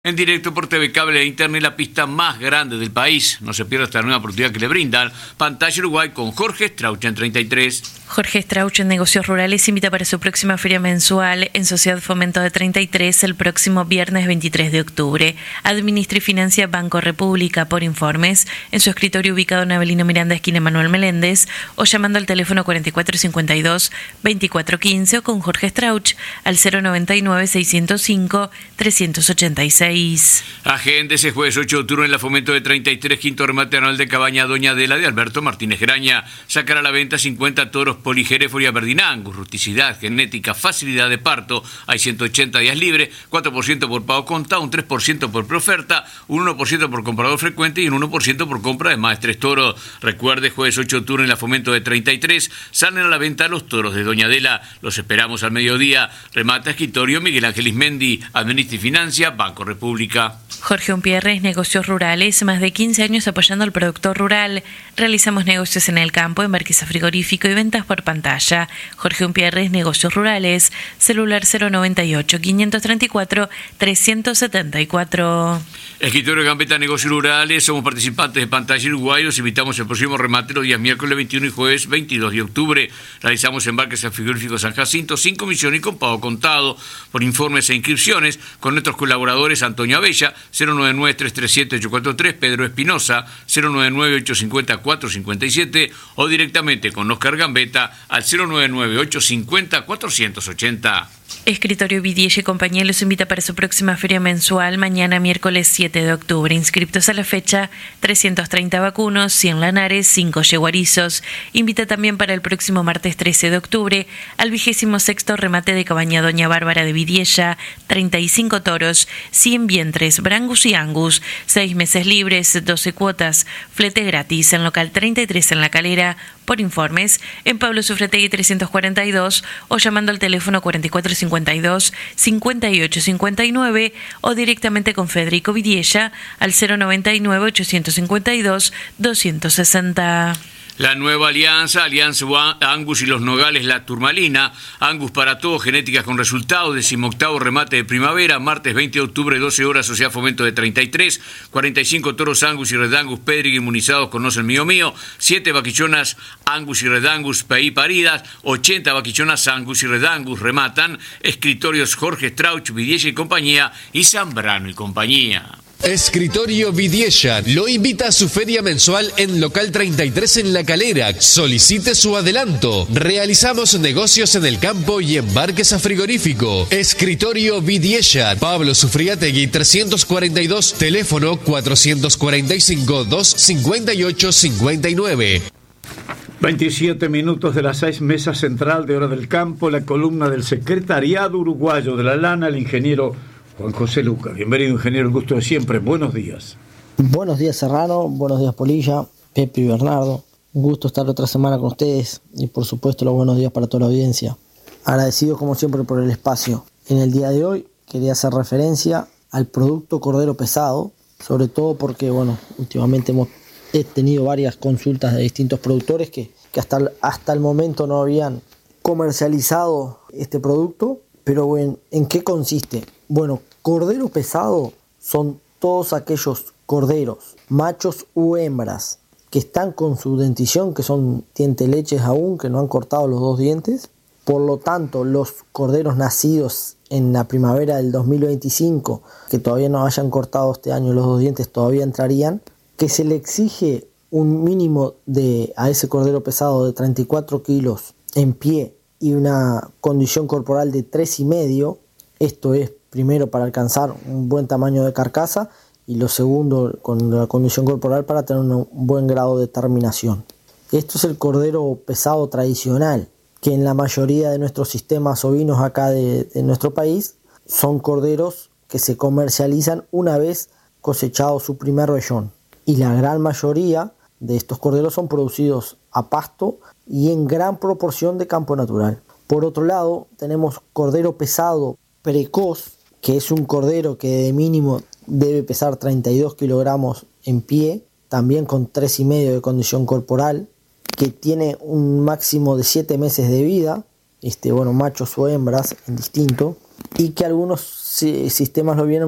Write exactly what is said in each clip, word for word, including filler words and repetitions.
En directo por T V Cable e Internet, la pista más grande del país. No se pierda esta nueva oportunidad que le brindan. Pantalla Uruguay con Jorge Strauch en treinta y tres. Jorge Strauch en Negocios Rurales invita para su próxima feria mensual en Sociedad Fomento de treinta y tres el próximo viernes veintitrés de octubre. Administra y financia Banco República. Por informes, en su escritorio ubicado en Avelino Miranda, esquina Manuel Meléndez, o llamando al teléfono cuarenta y cuatro cincuenta y dos veinticuatro quince o con Jorge Strauch al cero noventa y nueve seiscientos cinco trescientos ochenta y seis. Agenda ese jueves ocho de octubre en la Fomento de treinta y tres, quinto remate anual de Cabaña Doña Adela de Alberto Martínez Graña. Sacará a la venta cincuenta toros Poligeréfora y Aberdeen, rusticidad, genética, facilidad de parto. Hay ciento ochenta días libres, cuatro por ciento por pago contado, un tres por ciento por preoferta, un uno por ciento por comprador frecuente y un uno por ciento por compra de más de tres toros. Recuerde, jueves ocho de octubre en la Fomento de treinta y tres salen a la venta los toros de Doña Adela. Los esperamos al mediodía. Remata escritorio Miguel Ángel Ismendi, Administra y Financia Banco República. Jorge Umpierres, Negocios Rurales, más de quince años apoyando al productor rural. Realizamos negocios en el campo, embarquiza frigorífico y ventas por pantalla. Jorge Umpierres, Negocios Rurales, celular cero noventa y ocho, quinientos treinta y cuatro, trescientos setenta y cuatro. Escritorio Gambetta Negocios Rurales, somos participantes de Pantalla Uruguay. Los invitamos al próximo remate los días miércoles veintiuno y jueves veintidós de octubre. Realizamos embarques al frigorífico San Jacinto sin comisión y con pago contado. Por informes e inscripciones con nuestros colaboradores Antonio Abella, cero nueve nueve, tres tres siete, ocho cuatro tres, Pedro Espinosa, cero nueve nueve, ocho cinco cero, cuatro cinco siete, o directamente con Oscar Gambetta al cero nueve nueve, ocho cinco cero, cuatrocientos ochenta. Escritorio Vidiella y compañía los invita para su próxima feria mensual mañana miércoles siete de octubre. Inscriptos a la fecha, trescientos treinta vacunos, cien lanares, cinco yeguarizos. Invita también para el próximo martes trece de octubre al vigésimo sexto remate de Cabaña Doña Bárbara de Vidiella, treinta y cinco toros, cien vientres, brangus y angus, seis meses libres, doce cuotas, flete gratis en local treinta y tres en La Calera. Por informes, en Pablo Sufretegui trescientos cuarenta y dos o llamando al teléfono cuarenta y cuatro cincuenta y dos, cincuenta y ocho cincuenta y nueve o directamente con Federico Vidiella al cero noventa y nueve, ochocientos cincuenta y dos, doscientos sesenta. La nueva alianza, Alianza Angus y los Nogales La Turmalina, Angus para todos, genéticas con resultados, decimoctavo remate de primavera, martes veinte de octubre, doce horas, Sociedad Fomento de treinta y tres, cuarenta y cinco toros Angus y Red Angus Pedrig inmunizados con No Sé el Mío Mío, siete vaquichonas Angus y Red Angus P I paridas, ochenta vaquichonas Angus y Red Angus rematan, escritorios Jorge Strauch, Vidiella y compañía y Zambrano y compañía. Escritorio Vidiella lo invita a su feria mensual en local treinta y tres en La Calera. Solicite su adelanto. Realizamos negocios en el campo y embarques a frigorífico. Escritorio Vidiella, Pablo Sufriategui trescientos cuarenta y dos, teléfono cuatrocientos cuarenta y cinco, doscientos cincuenta y ocho cincuenta y nueve. veintisiete minutos de las seis, mesa central de Hora del Campo, la columna del Secretariado Uruguayo de la Lana, el ingeniero Juan José Luca. Bienvenido, ingeniero, el gusto de siempre. Buenos días. Buenos días, Serrano. Buenos días, Polilla, Pepe y Bernardo. Un gusto estar otra semana con ustedes y, por supuesto, los buenos días para toda la audiencia. Agradecido, como siempre, por el espacio. En el día de hoy quería hacer referencia al producto cordero pesado, sobre todo porque, bueno, últimamente hemos he tenido varias consultas de distintos productores que, que hasta, hasta el momento no habían comercializado este producto. Pero bueno, ¿en qué consiste? Bueno, cordero pesado son todos aquellos corderos, machos u hembras, que están con su dentición, que son dienteleches aún, que no han cortado los dos dientes. Por lo tanto, los corderos nacidos en la primavera del dos mil veinticinco, que todavía no hayan cortado este año los dos dientes, todavía entrarían, que se le exige un mínimo de a ese cordero pesado de treinta y cuatro kilos en pie y una condición corporal de tres y medio. Esto es primero para alcanzar un buen tamaño de carcasa y lo segundo con la condición corporal para tener un buen grado de terminación. Esto es el cordero pesado tradicional, que en la mayoría de nuestros sistemas ovinos acá de, de nuestro país son corderos que se comercializan una vez cosechado su primer vellón. Y la gran mayoría de estos corderos son producidos a pasto y en gran proporción de campo natural. Por otro lado, tenemos cordero pesado precoz, que es un cordero que de mínimo debe pesar treinta y dos kilogramos en pie, también con tres y medio de condición corporal, que tiene un máximo de siete meses de vida, este, bueno, machos o hembras, indistinto, y que algunos sistemas lo vienen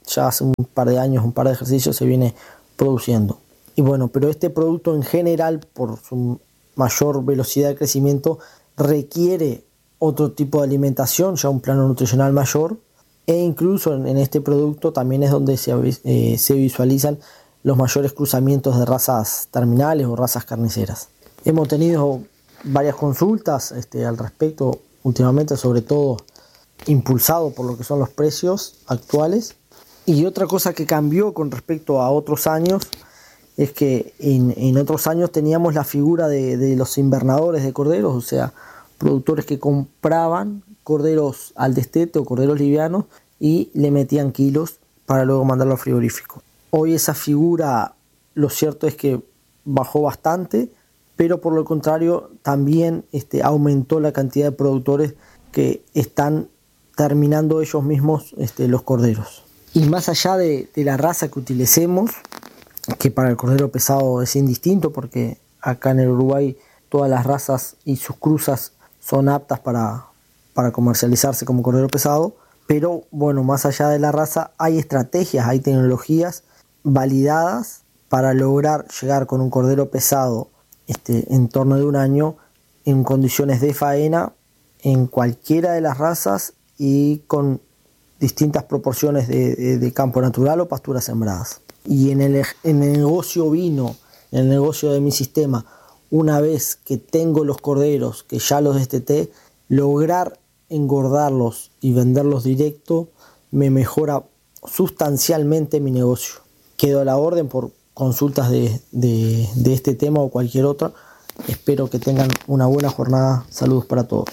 ya hace un par de años, un par de ejercicios se viene produciendo. Y bueno, pero este producto en general, por su mayor velocidad de crecimiento, requiere otro tipo de alimentación, ya un plano nutricional mayor, e incluso en, en este producto también es donde se, eh, se visualizan los mayores cruzamientos de razas terminales o razas carniceras. Hemos tenido varias consultas este, al respecto últimamente, sobre todo impulsado por lo que son los precios actuales. Y otra cosa que cambió con respecto a otros años es que en, en otros años teníamos la figura de, de los invernadores de corderos, o sea, productores que compraban corderos al destete o corderos livianos y le metían kilos para luego mandarlo al frigorífico. Hoy esa figura, lo cierto es que bajó bastante, pero por lo contrario también este, aumentó la cantidad de productores que están terminando ellos mismos este, los corderos. Y más allá de, de la raza que utilicemos, que para el cordero pesado es indistinto, porque acá en el Uruguay todas las razas y sus cruzas son aptas para, para comercializarse como cordero pesado, pero bueno, más allá de la raza hay estrategias, hay tecnologías validadas para lograr llegar con un cordero pesado este, en torno de un año en condiciones de faena en cualquiera de las razas y con distintas proporciones de, de, de campo natural o pasturas sembradas. Y en el, en el negocio ovino, en el negocio de mi sistema, una vez que tengo los corderos, que ya los desteté, lograr engordarlos y venderlos directo me mejora sustancialmente mi negocio. Quedo a la orden por consultas de, de, de este tema o cualquier otra. Espero que tengan una buena jornada. Saludos para todos.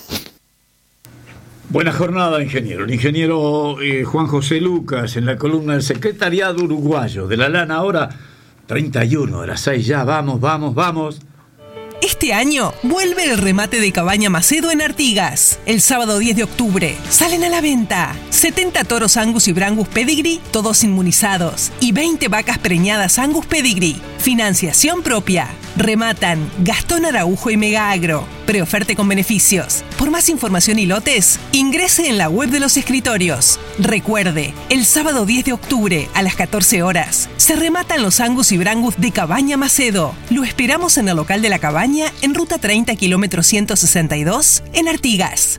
Buena jornada, ingeniero. El ingeniero eh, Juan José Lucas en la columna del Secretariado Uruguayo de la Lana. Ahora treinta y uno de las seis ya. Vamos, vamos, vamos. Este año vuelve el remate de Cabaña Macedo en Artigas. El sábado diez de octubre salen a la venta setenta toros Angus y Brangus Pedigree, todos inmunizados, y veinte vacas preñadas Angus Pedigree. Financiación propia. Rematan Gastón Araujo y Mega Agro. Preoferte con beneficios. Por más información y lotes, ingrese en la web de los escritorios. Recuerde, el sábado diez de octubre a las catorce horas se rematan los Angus y Brangus de Cabaña Macedo. Lo esperamos en el local de la Cabaña en ruta treinta, kilómetro ciento sesenta y dos, en Artigas.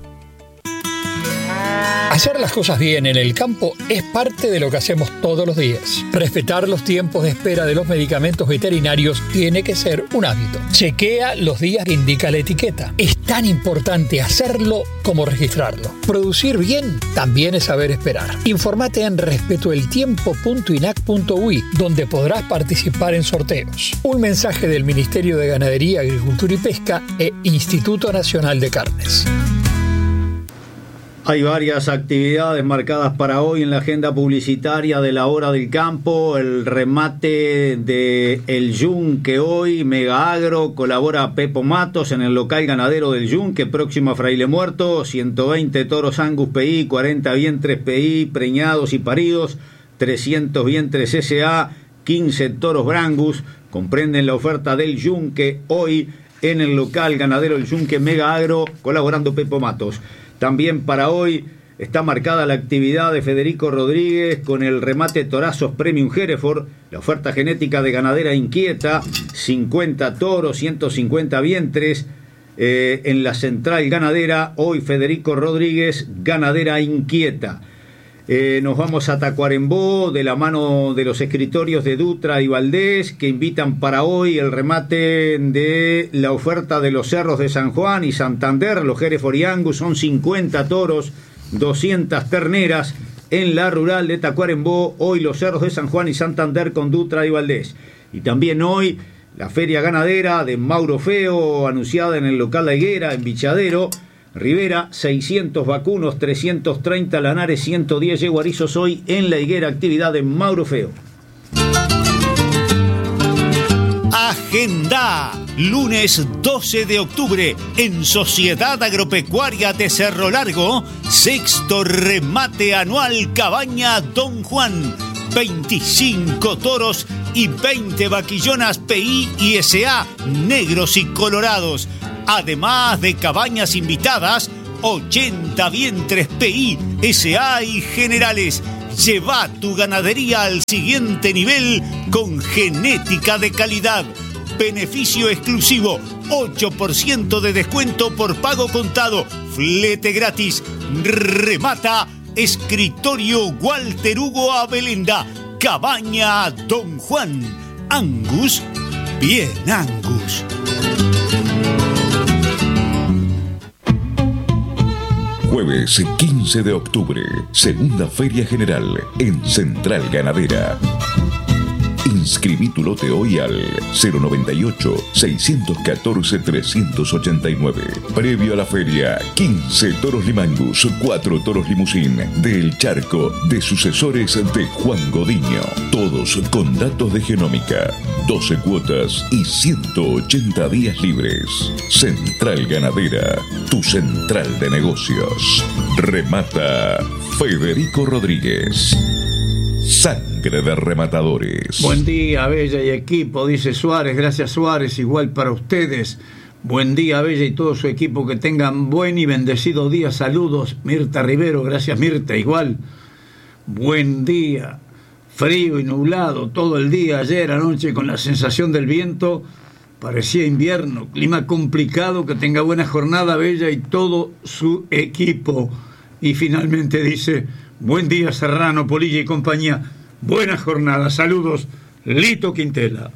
Hacer las cosas bien en el campo es parte de lo que hacemos todos los días. Respetar los tiempos de espera de los medicamentos veterinarios tiene que ser un hábito. Chequea los días que indica la etiqueta. Es tan importante hacerlo como registrarlo. Producir bien también es saber esperar. Infórmate en respeto el tiempo punto i n a c punto u i, donde podrás participar en sorteos. Un mensaje del Ministerio de Ganadería, Agricultura y Pesca e Instituto Nacional de Carnes. Hay varias actividades marcadas para hoy en la agenda publicitaria de la Hora del Campo. El remate de El Yunque hoy, Mega Agro, colabora Pepo Matos en el local ganadero del Yunque, próximo a Fraile Muerto. ciento veinte toros Angus P I, cuarenta vientres P I, preñados y paridos, trescientos vientres S A, quince toros Brangus. Comprenden la oferta del Yunque hoy en el local ganadero del Yunque, Mega Agro, colaborando Pepo Matos. También para hoy está marcada la actividad de Federico Rodríguez con el remate Torazos Premium Hereford, la oferta genética de Ganadera Inquieta, cincuenta toros, ciento cincuenta vientres eh, en la central ganadera. Hoy Federico Rodríguez, Ganadera Inquieta. Eh, nos vamos a Tacuarembó de la mano de los escritorios de Dutra y Valdés, que invitan para hoy el remate de la oferta de los cerros de San Juan y Santander. Los Hereford y Angus son cincuenta toros, doscientas terneras en la rural de Tacuarembó. Hoy los cerros de San Juan y Santander con Dutra y Valdés. Y también hoy la feria ganadera de Mauro Feo, anunciada en el local La Higuera, en Bichadero. Rivera, seiscientos vacunos, trescientos treinta lanares, ciento diez yeguarizos hoy en La Higuera, actividad de Mauro Feo. Agenda, lunes doce de octubre, en Sociedad Agropecuaria de Cerro Largo, sexto remate anual Cabaña Don Juan, veinticinco toros y veinte vaquillonas P I y S A, negros y colorados. Además de cabañas invitadas, ochenta vientres P I, S A y generales Lleva tu ganadería al siguiente nivel con genética de calidad. Beneficio exclusivo, ocho por ciento de descuento por pago contado, flete gratis. Remata Escritorio Walter Hugo Abelenda, Cabaña Don Juan. Angus, bien Angus. Jueves quince de octubre, segunda feria general en Central Ganadera. Inscribí tu lote hoy al cero noventa y ocho, seiscientos catorce, trescientos ochenta y nueve. Previo a la feria, quince toros Limangus, cuatro toros limusín del Charco de sucesores de Juan Godiño. Todos con datos de genómica, doce cuotas y ciento ochenta días libres. Central Ganadera, tu central de negocios. Remata Federico Rodríguez. Sangre de rematadores. Buen día, Bella y equipo, dice Suárez. Gracias, Suárez. Igual para ustedes. Buen día, Bella y todo su equipo. Que tengan buen y bendecido día. Saludos, Mirta Rivero. Gracias, Mirta. Igual. Buen día. Frío y nublado todo el día. Ayer anoche con la sensación del viento. Parecía invierno. Clima complicado. Que tenga buena jornada, Bella y todo su equipo. Y finalmente dice: buen día, Serrano, Polilla y compañía. Buena jornada. Saludos, Lito Quintela.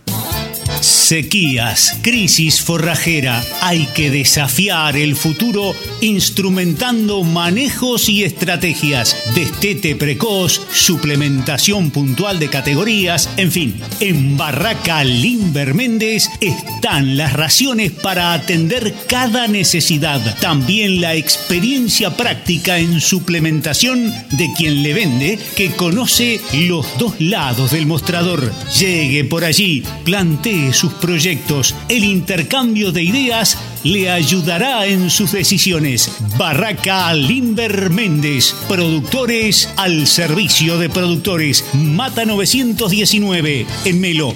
Sequías, crisis forrajera. Hay que desafiar el futuro instrumentando manejos y estrategias. Destete precoz, suplementación puntual de categorías, en fin. En Barraca Limber Méndez están las raciones para atender cada necesidad. También la experiencia práctica en suplementación de quien le vende, que conoce los dos lados del mostrador. Llegue por allí, plantee sus proyectos. El intercambio de ideas le ayudará en sus decisiones. Barraca Limber Méndez, productores al servicio de productores. Mata novecientos diecinueve en Melo.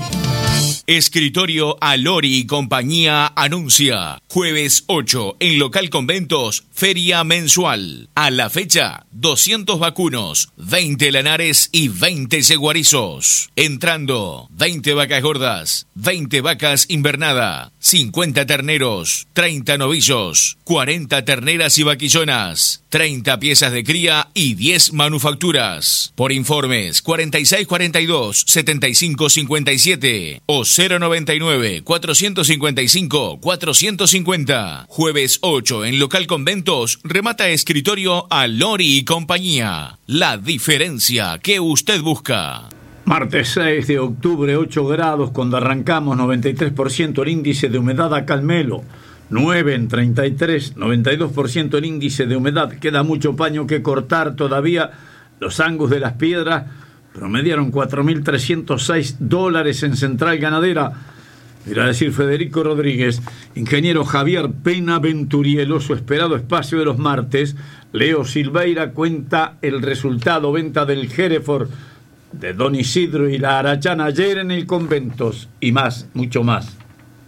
Escritorio Alori y compañía anuncia jueves ocho en Local Conventos, feria mensual. A la fecha, doscientos vacunos, veinte lanares y veinte yeguarizos. Entrando, veinte vacas gordas, veinte vacas invernada, cincuenta terneros, treinta novillos, cuarenta terneras y vaquillonas, treinta piezas de cría y diez manufacturas. Por informes, cuarenta y seis cuarenta y dos, setenta y cinco cincuenta y siete o cero noventa y nueve, cuatrocientos cincuenta y cinco, cuatrocientos cincuenta. Jueves ocho en Local Conventos, remata Escritorio Alori y compañía. La diferencia que usted busca. Martes seis de octubre, ocho grados cuando arrancamos, noventa y tres por ciento el índice de humedad acá en Melo. nueve en treinta y tres, noventa y dos por ciento el índice de humedad. Queda mucho paño que cortar todavía. Los Angus de las Piedras promediaron cuatro mil trescientos seis dólares en Central Ganadera. Irá a decir Federico Rodríguez. Ingeniero Javier Pena Venturielo, su esperado espacio de los martes. Leo Silveira cuenta el resultado, venta del Hereford de Don Isidro y la Arachana ayer en el Conventos. Y más, mucho más.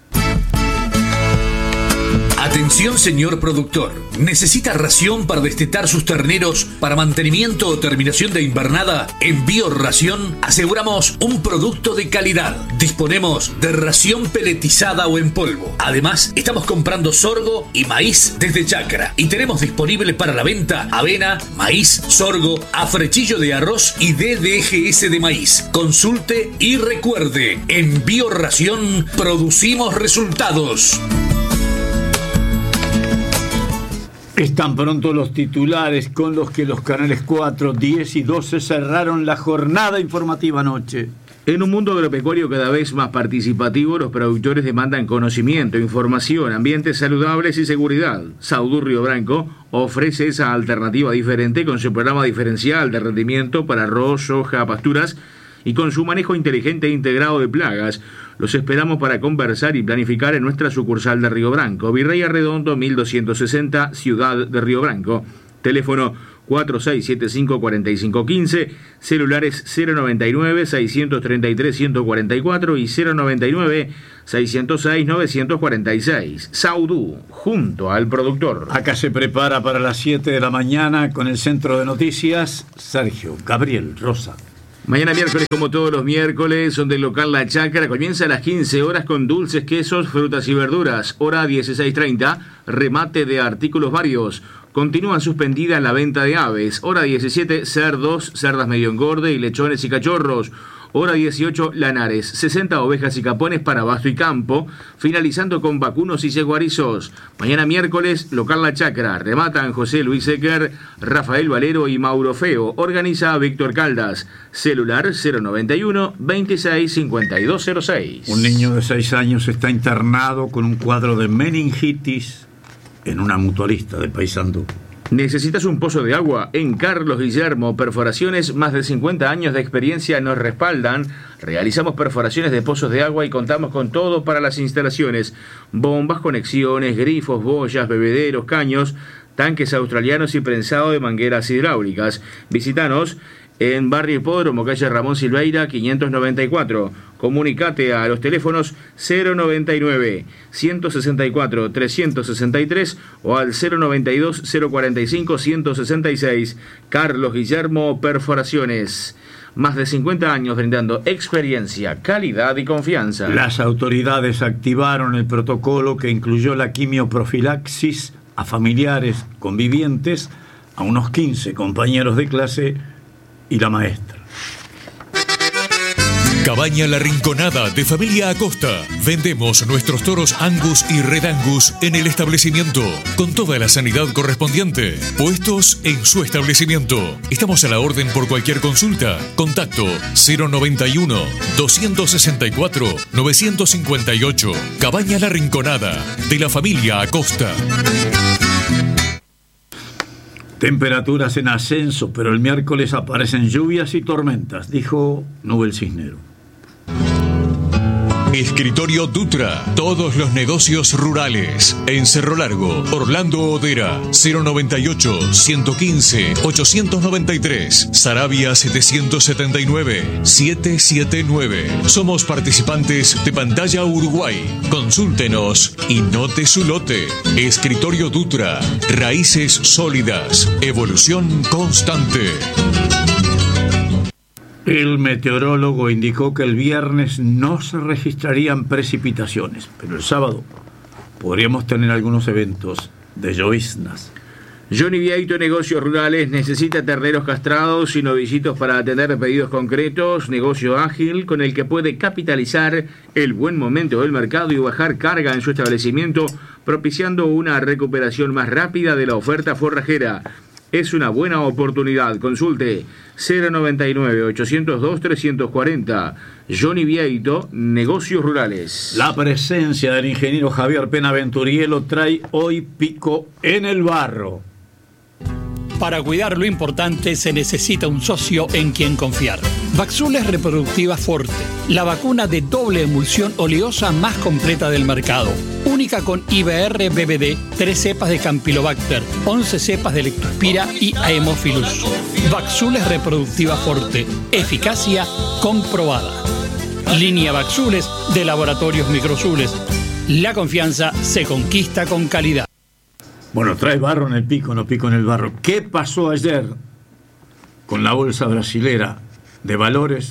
Atención, señor productor. ¿Necesita ración para destetar sus terneros para mantenimiento o terminación de invernada? En Bioración aseguramos un producto de calidad. Disponemos de ración peletizada o en polvo. Además, estamos comprando sorgo y maíz desde Chacra. Y tenemos disponible para la venta avena, maíz, sorgo, afrechillo de arroz y D D G S de maíz. Consulte y recuerde, en Bioración producimos resultados. Están pronto los titulares con los que los canales cuatro, diez y doce cerraron la jornada informativa anoche. En un mundo agropecuario cada vez más participativo, los productores demandan conocimiento, información, ambientes saludables y seguridad. Saudú Río Branco ofrece esa alternativa diferente con su programa diferencial de rendimiento para arroz, soja, pasturas y con su manejo inteligente e integrado de plagas. Los esperamos para conversar y planificar en nuestra sucursal de Río Branco, Virrey Arredondo mil doscientos sesenta, Ciudad de Río Branco. Teléfono cuatro seis siete cinco, cuatro cinco uno cinco, celulares cero noventa y nueve, seiscientos treinta y tres, ciento cuarenta y cuatro y cero noventa y nueve, seiscientos seis, novecientos cuarenta y seis. Saudú, junto al productor. Acá se prepara para las siete de la mañana con el Centro de Noticias, Sergio Gabriel Rosa. Mañana miércoles, como todos los miércoles, donde el local La Chácara comienza a las quince horas con dulces, quesos, frutas y verduras. Hora dieciséis treinta, remate de artículos varios. Continúan suspendidas la venta de aves. Hora diecisiete, cerdos, cerdas medio engorde y lechones y cachorros. Hora dieciocho, lanares, sesenta ovejas y capones para basto y campo, finalizando con vacunos y yeguarizos. Mañana miércoles, local La Chácara, rematan José Luis Ecker, Rafael Valero y Mauro Feo. Organiza Víctor Caldas. Celular cero noventa y uno, veintiséis, cincuenta y dos cero seis. Un niño de seis años está internado con un cuadro de meningitis en una mutualista de Paysandú. ¿Necesitas un pozo de agua? En Carlos Guillermo Perforaciones, más de cincuenta años de experiencia nos respaldan. Realizamos perforaciones de pozos de agua y contamos con todo para las instalaciones: bombas, conexiones, grifos, boyas, bebederos, caños, tanques australianos y prensado de mangueras hidráulicas. Visítanos en Barrio Hipódromo, calle Ramón Silveira, quinientos noventa y cuatro. Comunicate a los teléfonos cero noventa y nueve, ciento sesenta y cuatro, trescientos sesenta y tres o al cero noventa y dos, cero cuarenta y cinco, ciento sesenta y seis. Carlos Guillermo Perforaciones. Más de cincuenta años brindando experiencia, calidad y confianza. Las autoridades activaron el protocolo que incluyó la quimioprofilaxis a familiares convivientes, a unos quince compañeros de clase y la maestra. Cabaña La Rinconada de Familia Acosta. Vendemos nuestros toros Angus y Red Angus en el establecimiento, con toda la sanidad correspondiente. Puestos en su establecimiento. Estamos a la orden por cualquier consulta. Contacto cero noventa y uno, doscientos sesenta y cuatro, novecientos cincuenta y ocho. Cabaña La Rinconada de la Familia Acosta. Temperaturas en ascenso, pero el miércoles aparecen lluvias y tormentas, dijo Nubel Cisnero. Escritorio Dutra, todos los negocios rurales. En Cerro Largo, Orlando Odera, cero noventa y ocho, ciento quince, ochocientos noventa y tres, Sarabia setecientos setenta y nueve, setecientos setenta y nueve. Somos participantes de Pantalla Uruguay. Consúltenos y note su lote. Escritorio Dutra, raíces sólidas, evolución constante. El meteorólogo indicó que el viernes no se registrarían precipitaciones, pero el sábado podríamos tener algunos eventos de lloviznas. Johnny Vieito Negocios Rurales necesita terneros castrados y novillitos para atender pedidos concretos. Negocio ágil con el que puede capitalizar el buen momento del mercado y bajar carga en su establecimiento, propiciando una recuperación más rápida de la oferta forrajera. Es una buena oportunidad. Consulte cero noventa y nueve, ochocientos dos, trescientos cuarenta. Johnny Vieito, Negocios Rurales. La presencia del ingeniero Javier Penaventurielo trae hoy pico en el barro. Para cuidar lo importante se necesita un socio en quien confiar. Vaxules Reproductiva Forte, la vacuna de doble emulsión oleosa más completa del mercado. Única con I B R B B D, tres cepas de Campylobacter, once cepas de Lectospira y Haemophilus. Vaxules Reproductiva Forte, eficacia comprobada. Línea Vaxules de Laboratorios Microzules. La confianza se conquista con calidad. Bueno, trae barro en el pico, no pico en el barro. ¿Qué pasó ayer con la bolsa brasilera de valores,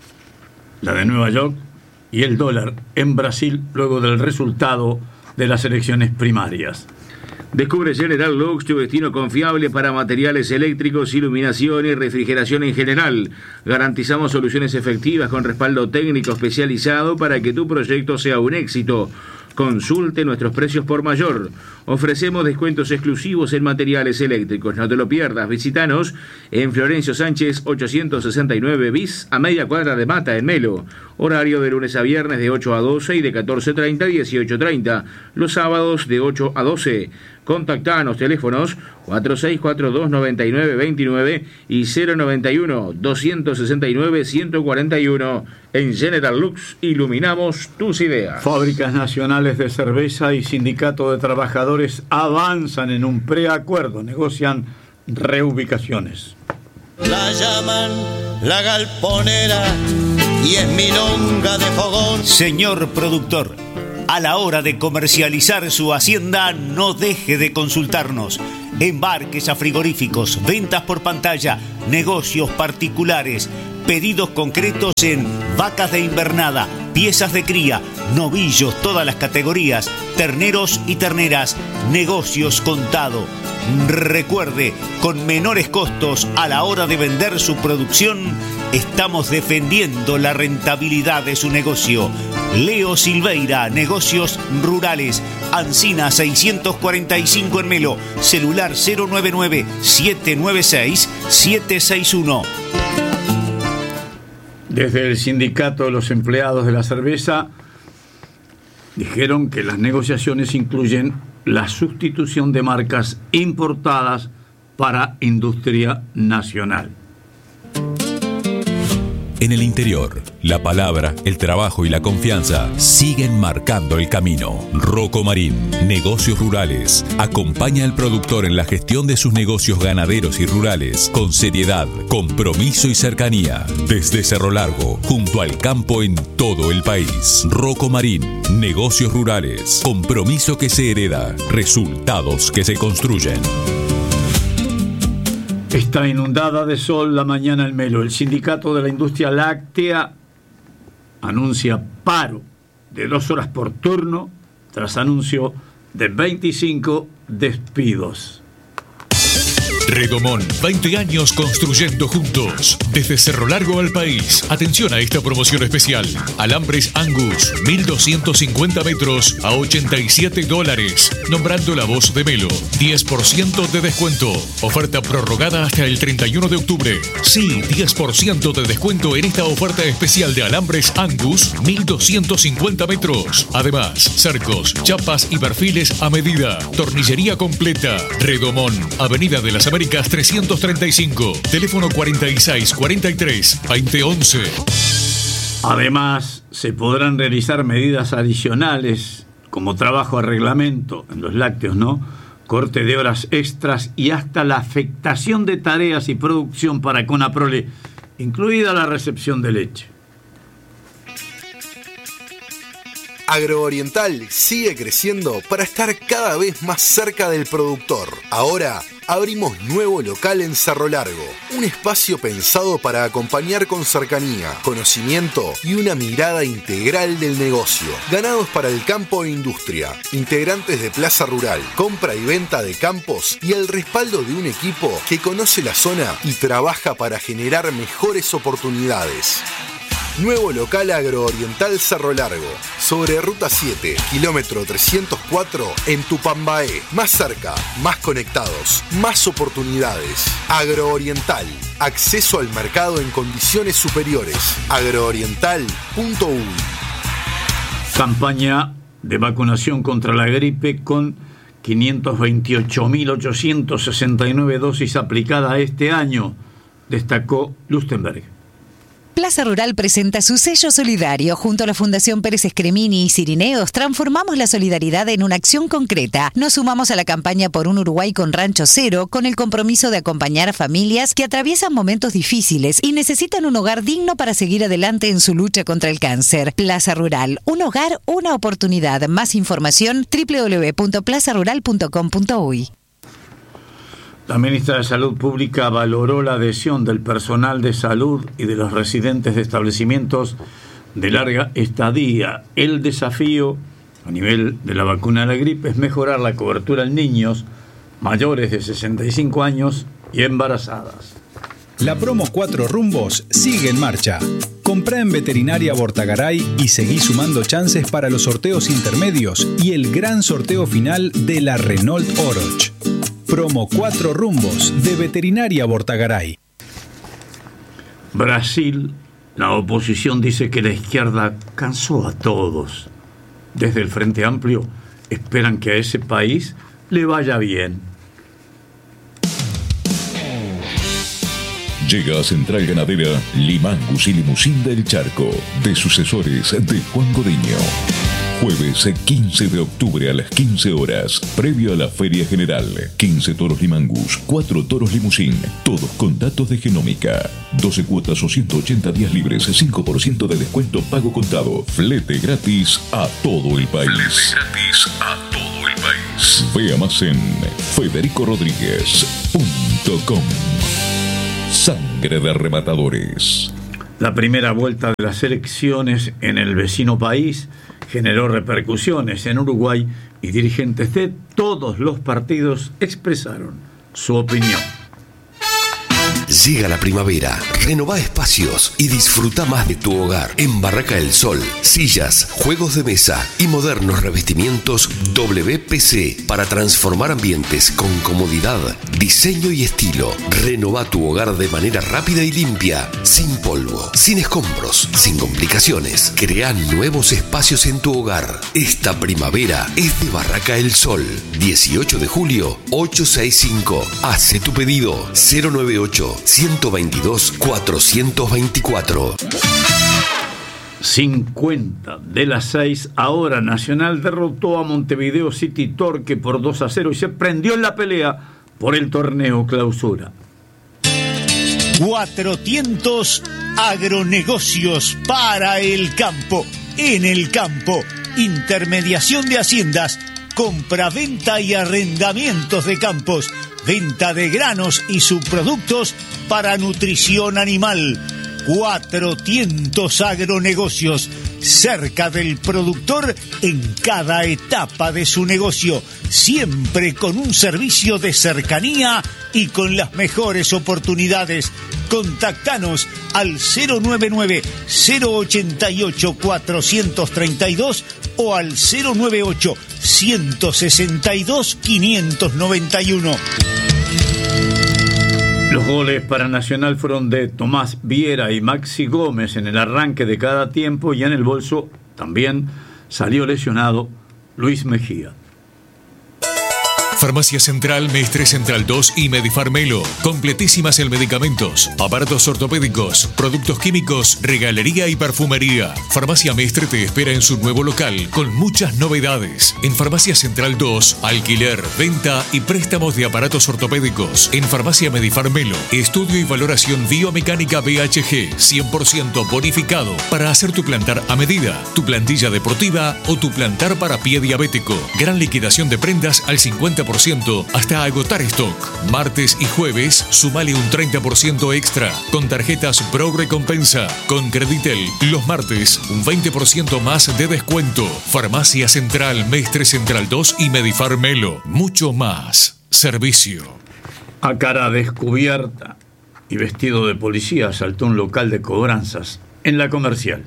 la de Nueva York, y el dólar en Brasil luego del resultado de las elecciones primarias? Descubre General Lux, tu destino confiable para materiales eléctricos, iluminación y refrigeración en general. Garantizamos soluciones efectivas con respaldo técnico especializado para que tu proyecto sea un éxito. Consulte nuestros precios por mayor. Ofrecemos descuentos exclusivos en materiales eléctricos. No te lo pierdas. Visítanos en Florencio Sánchez ochocientos sesenta y nueve bis, a media cuadra de Mata, en Melo. Horario de lunes a viernes de ocho a doce y de catorce treinta a dieciocho treinta. Los sábados de ocho a doce. Contactanos, teléfonos cuatro seis cuatro dos, nueve nueve dos nueve y cero noventa y uno, doscientos sesenta y nueve, ciento cuarenta y uno. En General Lux iluminamos tus ideas. Fábricas nacionales de cerveza y sindicato de trabajadores avanzan en un preacuerdo, negocian reubicaciones. La llaman la galponera y es milonga de fogón. Señor productor, a la hora de comercializar su hacienda, no deje de consultarnos. Embarques a frigoríficos, ventas por pantalla, negocios particulares, pedidos concretos en vacas de invernada, piezas de cría, novillos, todas las categorías, terneros y terneras, negocios contado. Recuerde, con menores costos a la hora de vender su producción, estamos defendiendo la rentabilidad de su negocio. Leo Silveira, Negocios Rurales, Ancina seiscientos cuarenta y cinco en Melo, celular cero nueve nueve, siete nueve seis, siete seis uno. Desde el sindicato de los empleados de la cerveza dijeron que las negociaciones incluyen la sustitución de marcas importadas para industria nacional. En el interior, la palabra, el trabajo y la confianza siguen marcando el camino. Rocco Marín, Negocios Rurales, acompaña al productor en la gestión de sus negocios ganaderos y rurales con seriedad, compromiso y cercanía. Desde Cerro Largo, junto al campo en todo el país. Rocco Marín, Negocios Rurales, compromiso que se hereda, resultados que se construyen. Está inundada de sol la mañana en Melo. El sindicato de la industria láctea anuncia paro de dos horas por turno tras anuncio de veinticinco despidos. Redomón, veinte años construyendo juntos. Desde Cerro Largo al país. Atención a esta promoción especial. Alambres Angus, mil doscientos cincuenta metros a ochenta y siete dólares. Nombrando la voz de Melo. diez por ciento de descuento. Oferta prorrogada hasta el treinta y uno de octubre. Sí, diez por ciento de descuento en esta oferta especial de Alambres Angus, mil doscientos cincuenta metros. Además, cercos, chapas y perfiles a medida. Tornillería completa. Redomón, Avenida de las Américas trescientos treinta y cinco, teléfono cuarenta y seis cuarenta y tres, veinte once. Además, se podrán realizar medidas adicionales como trabajo a reglamento en los lácteos, ¿no? Corte de horas extras y hasta la afectación de tareas y producción para Conaprole, incluida la recepción de leche. Agrooriental sigue creciendo para estar cada vez más cerca del productor. Ahora abrimos nuevo local en Cerro Largo, un espacio pensado para acompañar con cercanía, conocimiento y una mirada integral del negocio. Ganados para el campo e industria, integrantes de Plaza Rural, compra y venta de campos y el respaldo de un equipo que conoce la zona y trabaja para generar mejores oportunidades. Nuevo local Agrooriental Cerro Largo, sobre Ruta siete, kilómetro trescientos cuatro, en Tupambaé. Más cerca, más conectados, más oportunidades. Agrooriental, acceso al mercado en condiciones superiores. agrooriental punto uy. Campaña de vacunación contra la gripe con quinientas veintiocho mil ochocientas sesenta y nueve dosis aplicadas este año, destacó Lustenberg. Plaza Rural presenta su sello solidario. Junto a la Fundación Pérez Escremini y Cirineos, transformamos la solidaridad en una acción concreta. Nos sumamos a la campaña por un Uruguay con Rancho Cero, con el compromiso de acompañar a familias que atraviesan momentos difíciles y necesitan un hogar digno para seguir adelante en su lucha contra el cáncer. Plaza Rural, un hogar, una oportunidad. Más información, doble u doble u doble u punto plaza rural punto com punto uy. La ministra de Salud Pública valoró la adhesión del personal de salud y de los residentes de establecimientos de larga estadía. El desafío a nivel de la vacuna de la gripe es mejorar la cobertura en niños mayores de sesenta y cinco años y embarazadas. La promo Cuatro Rumbos sigue en marcha. Comprá en Veterinaria Bortagaray y seguí sumando chances para los sorteos intermedios y el gran sorteo final de la Renault Oroch. Promo Cuatro Rumbos de Veterinaria Bortagaray. Brasil, la oposición dice que la izquierda cansó a todos. Desde el Frente Amplio esperan que a ese país le vaya bien. Llega a Central Ganadera Limangus y Limusín del Charco, de sucesores de Juan Godiño. Jueves quince de octubre a las quince horas, previo a la Feria General. quince toros Limangus, cuatro toros Limusín, todos con datos de genómica. doce cuotas o ciento ochenta días libres, cinco por ciento de descuento pago contado. Flete gratis a todo el país. Flete gratis a todo el país. Vea más en federico rodríguez punto com. Sangre de rematadores. La primera vuelta de las elecciones en el vecino país generó repercusiones en Uruguay y dirigentes de todos los partidos expresaron su opinión. Llega la primavera, renová espacios y disfruta más de tu hogar. En Barraca del Sol, sillas, juegos de mesa y modernos revestimientos W P C para transformar ambientes con comodidad, diseño y estilo. Renová tu hogar de manera rápida y limpia, sin polvo, sin escombros, sin complicaciones. Crea nuevos espacios en tu hogar. Esta primavera es de Barraca del Sol. dieciocho de julio, ochocientos sesenta y cinco. Hace tu pedido cero noventa y ocho, ciento veintidós, cuatrocientos veinticuatro. cincuenta de las seis, ahora Nacional derrotó a Montevideo City Torque por dos a cero y se prendió en la pelea por el torneo clausura. cuatrocientos agronegocios para el campo, en el campo, intermediación de haciendas, compra-venta y arrendamientos de campos, venta de granos y subproductos para nutrición animal. cuatrocientos agronegocios, cerca del productor en cada etapa de su negocio, siempre con un servicio de cercanía y con las mejores oportunidades. Contactanos al cero noventa y nueve, cero ochenta y ocho, cuatrocientos treinta y dos o al cero noventa y ocho, ciento sesenta y dos, quinientos noventa y uno. Los goles para Nacional fueron de Tomás Viera y Maxi Gómez en el arranque de cada tiempo, y en el bolso también salió lesionado Luis Mejía. Farmacia Central, Mestre Central dos y Medifarmelo. Completísimas en medicamentos, aparatos ortopédicos, productos químicos, regalería y perfumería. Farmacia Mestre te espera en su nuevo local con muchas novedades. En Farmacia Central dos, alquiler, venta y préstamos de aparatos ortopédicos. En Farmacia Medifarmelo, estudio y valoración biomecánica B H G, cien por ciento bonificado para hacer tu plantar a medida, tu plantilla deportiva o tu plantar para pie diabético. Gran liquidación de prendas al cincuenta por ciento hasta agotar stock. Martes y jueves, sumale un treinta por ciento extra con tarjetas Pro Recompensa. Con Creditel, los martes, un veinte por ciento más de descuento. Farmacia Central, Mestre Central dos y Medifarmelo. Mucho más servicio. A cara descubierta y vestido de policía, asaltó un local de cobranzas en la Comercial.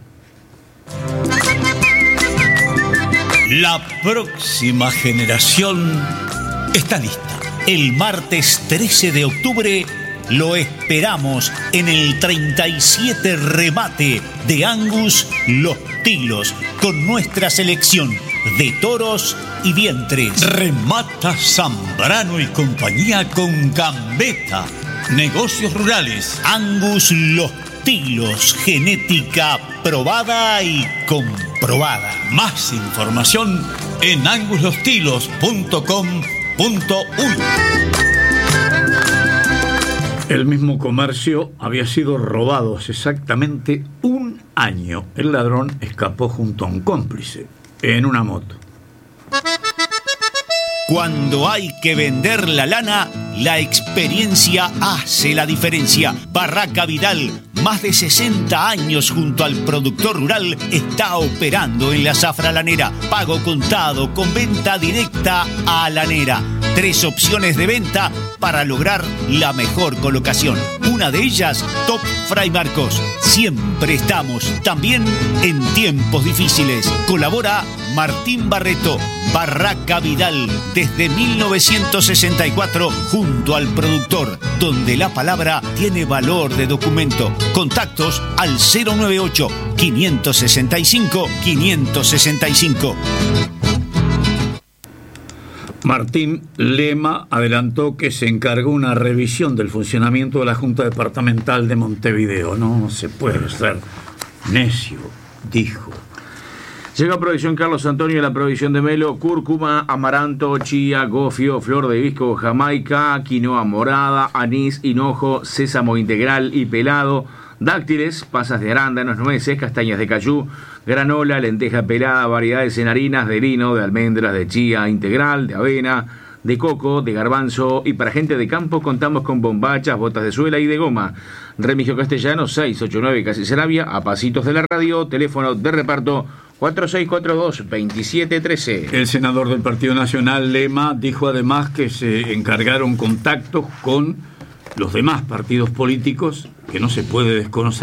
La próxima generación está lista. El martes trece de octubre lo esperamos en el treinta y siete remate de Angus Los Tilos con nuestra selección de toros y vientres. Remata Zambrano y compañía con Gambetta. Negocios rurales. Angus Los Tilos, genética probada y comprobada. Más información en angus los tilos punto com punto uno. El mismo comercio había sido robado hace exactamente un año. El ladrón escapó junto a un cómplice en una moto. Cuando hay que vender la lana, la experiencia hace la diferencia. Barraca Vidal, más de sesenta años junto al productor rural, está operando en la zafra lanera. Pago contado con venta directa a lanera. Tres opciones de venta para lograr la mejor colocación. Una de ellas, Top Fray Marcos. Siempre estamos, también en tiempos difíciles. Colabora Martín Barreto. Barraca Vidal, desde mil novecientos sesenta y cuatro, junto al productor, donde la palabra tiene valor de documento. Contactos al cero noventa y ocho, quinientos sesenta y cinco, quinientos sesenta y cinco. Martín Lema adelantó que se encargó una revisión del funcionamiento de la Junta Departamental de Montevideo. No se puede ser necio, dijo. Llega Provisión Carlos Antonio, la Provisión de Melo, cúrcuma, amaranto, chía, gofio, flor de hibisco, jamaica, quinoa morada, anís, hinojo, sésamo integral y pelado, dáctiles, pasas de arándanos, nueces, castañas de cayú, granola, lenteja pelada, variedades en harinas de lino, de almendras, de chía integral, de avena, de coco, de garbanzo, y para gente de campo contamos con bombachas, botas de suela y de goma. Remigio Castellano, seiscientos ochenta y nueve, Casi Sarabia, a pasitos de la radio, teléfono de reparto cuatro seis cuatro dos, veintisiete trece. El senador del Partido Nacional, Lema, dijo además que se encargaron contactos con los demás partidos políticos, que no se puede desconocer